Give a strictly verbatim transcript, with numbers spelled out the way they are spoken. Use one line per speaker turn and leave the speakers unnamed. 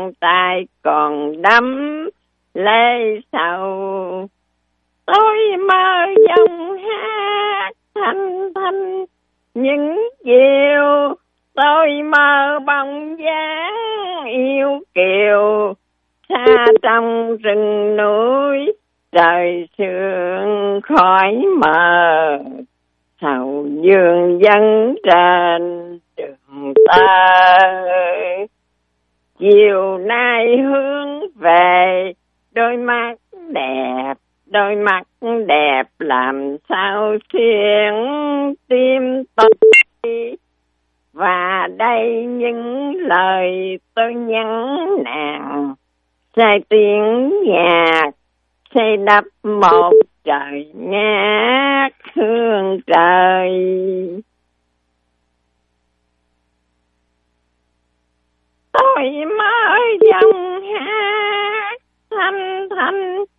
bàn tay còn đắm lê sầu. Tôi mơ dòng hát thanh thanh những chiều, tôi mơ bóng dáng yêu kiều xa trong rừng núi, trời sương khói mờ sầu dương dân trên đường tới. Chiều nay hướng về đôi mắt đẹp, đôi mắt đẹp làm sao xuyên tim tôi. Và đây những lời tôi nhắn nàng, sai tiếng nhạc xây đắp một trời ngát hương trời. Tôi mơ dòng hát thanh thanh